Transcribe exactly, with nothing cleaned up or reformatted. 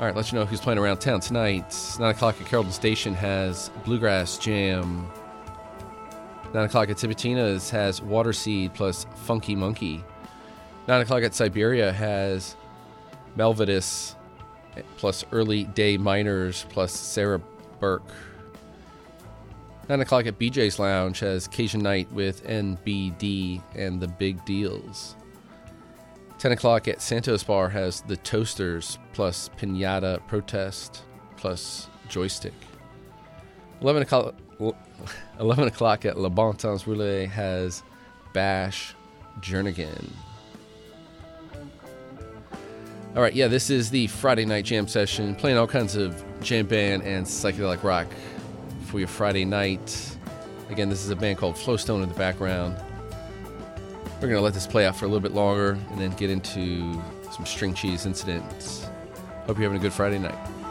All right, let you know who's playing around town tonight. nine o'clock at Carrollton Station has Bluegrass Jam. nine o'clock at Tipitina's has Waterseed plus Funky Monkey. nine o'clock at Siberia has Melvitus plus Early Day Miners plus Sarah Burke. nine o'clock at B J's Lounge has Cajun Night with N B D and the Big Deals. ten o'clock at Santos Bar has The Toasters plus Pinata Protest plus Joystick. eleven o'clock, eleven o'clock at Le Bon Temps Roulette has Bash Jernigan. All right, yeah, this is the Friday night jam session, playing all kinds of jam band and psychedelic rock for your Friday night. Again, this is a band called Flowstone in the background. We're going to let this play out for a little bit longer and then get into some string cheese incidents. Hope you're having a good Friday night.